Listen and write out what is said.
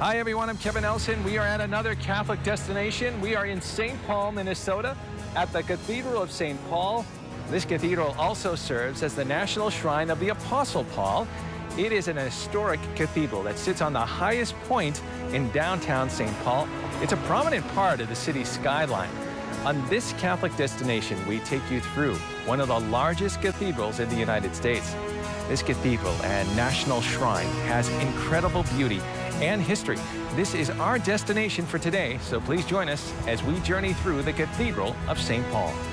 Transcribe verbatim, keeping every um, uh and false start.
Hi everyone, I'm Kevin Nelson. We are at another Catholic destination. We are in Saint Paul, Minnesota at the Cathedral of Saint Paul. This cathedral also serves as the national shrine of the Apostle Paul. It is an historic cathedral that sits on the highest point in downtown Saint Paul. It's a prominent part of the city's skyline. On this Catholic destination, we take you through one of the largest cathedrals in the United States. This cathedral and national shrine has incredible beauty and history. This is our destination for today, so please join us as we journey through the Cathedral of Saint Paul.